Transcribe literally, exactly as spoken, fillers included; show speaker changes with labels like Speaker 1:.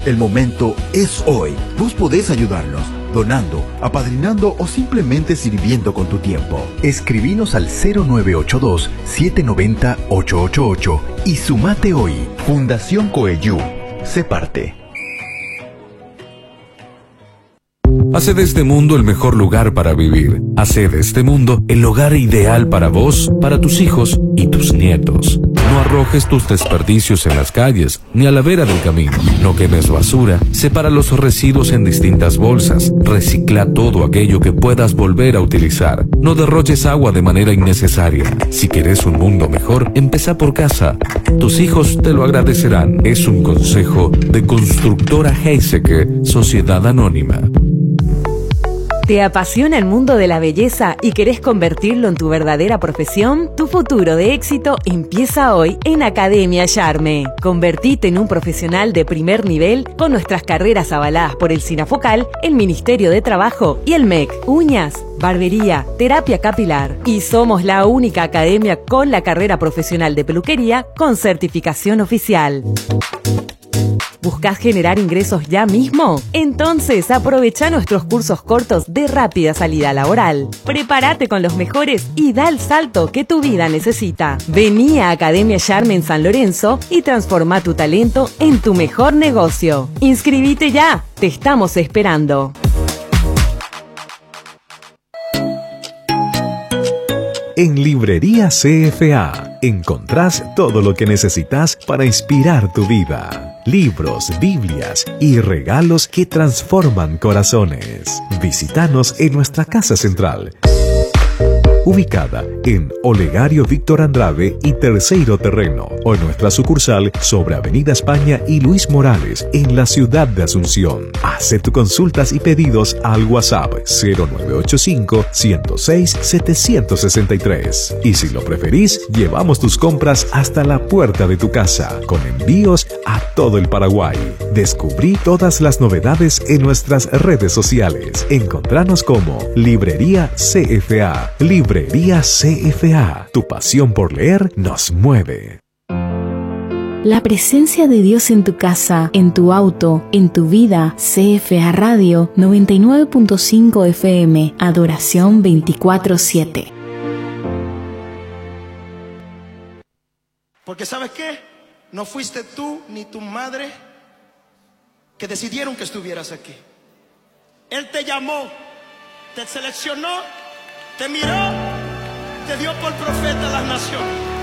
Speaker 1: El momento es hoy. Vos podés ayudarnos, donando, apadrinando o simplemente sirviendo con tu tiempo.
Speaker 2: Escribinos al cero nueve ocho dos, siete nueve cero, ocho ocho ocho y sumate hoy. Fundación Coeyú. Sé parte.
Speaker 3: Hace de este mundo el mejor lugar para vivir. Hace de este mundo el hogar ideal para vos, para tus hijos y tus nietos. No arrojes tus desperdicios en las calles, ni a la vera del camino. No quemes basura. Separa los residuos en distintas bolsas. Recicla todo aquello que puedas volver a utilizar. No derroches agua de manera innecesaria. Si querés un mundo mejor, empezá por casa. Tus hijos te lo agradecerán. Es un consejo de Constructora Heiseke, Sociedad Anónima.
Speaker 4: ¿Te apasiona el mundo de la belleza y querés convertirlo en tu verdadera profesión? Tu futuro de éxito empieza hoy en Academia Charme. Convertite en un profesional de primer nivel con nuestras carreras avaladas por el SINAFOCAL, el Ministerio de Trabajo y el M E C. Uñas, barbería, terapia capilar. Y somos la única academia con la carrera profesional de peluquería con certificación oficial. ¿Buscás generar ingresos ya mismo? Entonces aprovecha nuestros cursos cortos de rápida salida laboral. Prepárate con los mejores y da el salto que tu vida necesita. Vení a Academia Charme en San Lorenzo y transforma tu talento en tu mejor negocio. ¡Inscribite ya! Te estamos esperando.
Speaker 5: En Librería C F A encontrás todo lo que necesitas para inspirar tu vida. Libros, Biblias y regalos que transforman corazones. Visítanos en nuestra casa central, ubicada en Olegario Víctor Andrade y Terceiro Terreno, o en nuestra sucursal sobre Avenida España y Luis Morales, en la ciudad de Asunción. Haz tus consultas y pedidos al WhatsApp cero nueve ocho cinco, ciento seis, setecientos sesenta y tres. Y si lo preferís, llevamos tus compras hasta la puerta de tu casa, con envíos a todo el Paraguay. Descubrí todas las novedades en nuestras redes sociales. Encontranos como Librería C F A. Librería C F A. Tu pasión por leer nos mueve.
Speaker 6: La presencia de Dios en tu casa, en tu auto, en tu vida. C F A Radio noventa y nueve punto cinco F M. Adoración veinticuatro siete.
Speaker 7: Porque ¿sabes qué? No fuiste tú ni tu madre que decidieron que estuvieras aquí. Él te llamó, te seleccionó, te miró, te dio por profeta a las naciones.